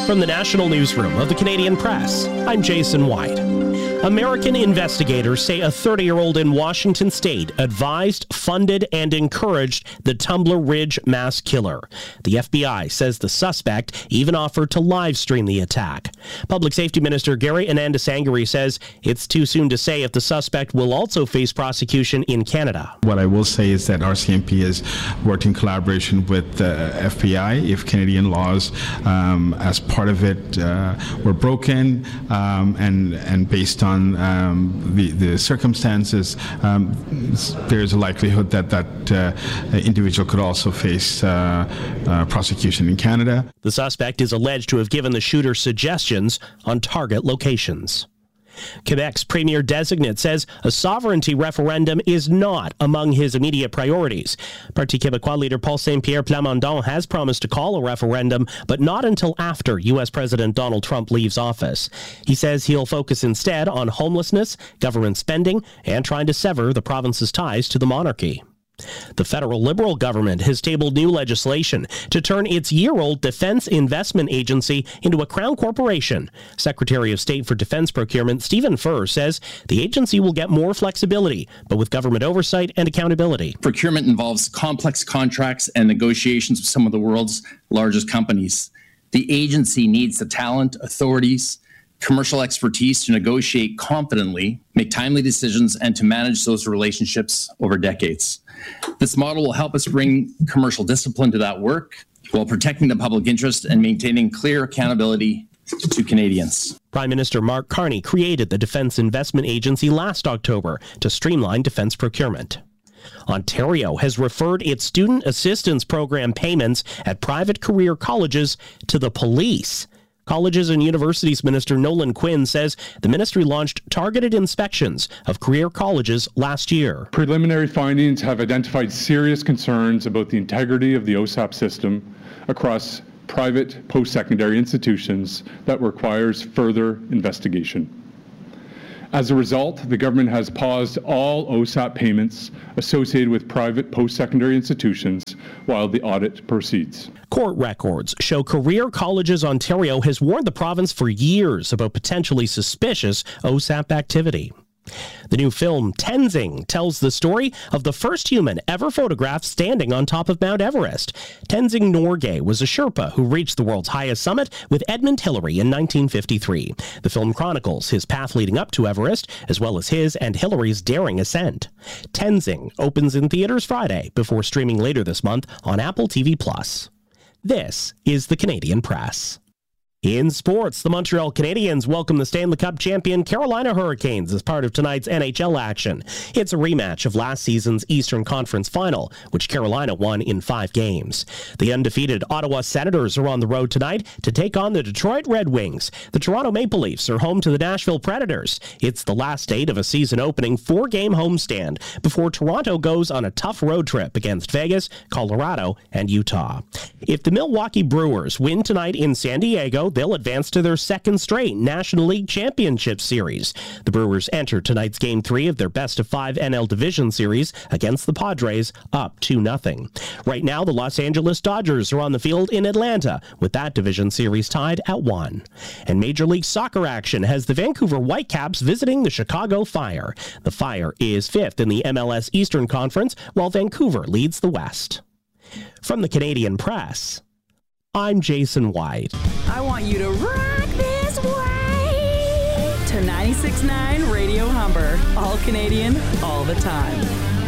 From the National Newsroom of the Canadian Press, I'm Jason White. American investigators say a 30-year-old in Washington state advised, funded, and encouraged the Tumbler Ridge mass killer. The FBI says the suspect even offered to live stream the attack. Public Safety Minister Gary Anandasangiri says it's too soon to say if the suspect will also face prosecution in Canada. What I will say is that RCMP has worked in collaboration with the FBI. If Canadian laws, as part of it, were broken and based on the circumstances, there's a likelihood that individual could also face prosecution in Canada. The suspect is alleged to have given the shooter suggestions on target locations. Quebec's premier designate says a sovereignty referendum is not among his immediate priorities. Parti Québécois leader Paul Saint-Pierre Plamondon has promised to call a referendum, but not until after U.S. President Donald Trump leaves office. He says he'll focus instead on homelessness, government spending, and trying to sever the province's ties to the monarchy. The federal Liberal government has tabled new legislation to turn its year-old Defense Investment Agency into a Crown corporation. Secretary of State for Defense Procurement Stephen Furr says the agency will get more flexibility, but with government oversight and accountability. Procurement involves complex contracts and negotiations with some of the world's largest companies. The agency needs the talent, authorities, commercial expertise to negotiate confidently, make timely decisions, and to manage those relationships over decades. This model will help us bring commercial discipline to that work while protecting the public interest and maintaining clear accountability to Canadians. Prime Minister Mark Carney created the Defense Investment Agency last October to streamline defense procurement. Ontario has referred its student assistance program payments at private career colleges to the police. Colleges and Universities Minister Nolan Quinn says the ministry launched targeted inspections of career colleges last year. Preliminary findings have identified serious concerns about the integrity of the OSAP system across private post-secondary institutions that requires further investigation. As a result, the government has paused all OSAP payments associated with private post-secondary institutions while the audit proceeds. Court records show Career Colleges Ontario has warned the province for years about potentially suspicious OSAP activity. The new film, Tenzing, tells the story of the first human ever photographed standing on top of Mount Everest. Tenzing Norgay was a Sherpa who reached the world's highest summit with Edmund Hillary in 1953. The film chronicles his path leading up to Everest, as well as his and Hillary's daring ascent. Tenzing opens in theaters Friday before streaming later this month on Apple TV+. This is the Canadian Press. In sports, the Montreal Canadiens welcome the Stanley Cup champion Carolina Hurricanes as part of tonight's NHL action. It's a rematch of last season's Eastern Conference Final, which Carolina won in 5 games. The undefeated Ottawa Senators are on the road tonight to take on the Detroit Red Wings. The Toronto Maple Leafs are home to the Nashville Predators. It's the last date of a season-opening 4-game homestand before Toronto goes on a tough road trip against Vegas, Colorado, and Utah. If the Milwaukee Brewers win tonight in San Diego, they'll advance to their second straight National League Championship Series. The Brewers enter tonight's Game 3 of their best-of-5 NL Division Series against the Padres, up 2-0. Right now, the Los Angeles Dodgers are on the field in Atlanta, with that division series tied at 1. And Major League Soccer action has the Vancouver Whitecaps visiting the Chicago Fire. The Fire is 5th in the MLS Eastern Conference, while Vancouver leads the West. From the Canadian Press, I'm Jason White. I want you to rock this way to 96.9 Radio Humber. All Canadian, all the time.